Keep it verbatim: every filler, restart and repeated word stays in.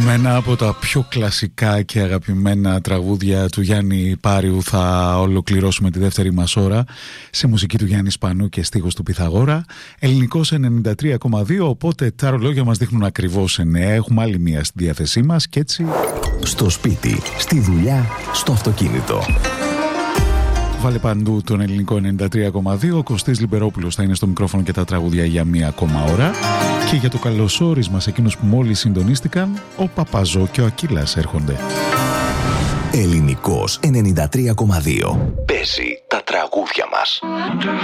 Με ένα από τα πιο κλασικά και αγαπημένα τραγούδια του Γιάννη Πάριου θα ολοκληρώσουμε τη δεύτερη μας ώρα, σε μουσική του Γιάννη Σπανού και στίχος του Πυθαγόρα. Ελληνικός ενενήντα τρία κόμμα δύο, οπότε τα ρολόγια μας δείχνουν ακριβώς εννέα. Έχουμε άλλη μία στη διάθεσή μας και έτσι... Στο σπίτι, στη δουλειά, στο αυτοκίνητο. Βάλε παντού τον ελληνικό ενενήντα τρία κόμμα δύο. Ο Κωστής Λιμπερόπουλος θα είναι στο μικρόφωνο και τα τραγούδια για μία ακόμα ώρα. Και για το καλωσόρισμα σε εκείνους που μόλις συντονίστηκαν, ο Παπαζό και ο Ακύλας έρχονται. Ελληνικός ενενήντα τρία κόμμα δύο. Παίζει τα τραγούδια μας.